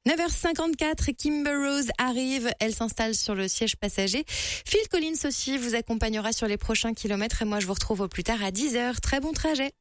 9h54, Kimber Rose arrive, elle s'installe sur le siège passager. Phil Collins aussi vous accompagnera sur les prochains kilomètres et moi je vous retrouve au plus tard à 10h. Très bon trajet.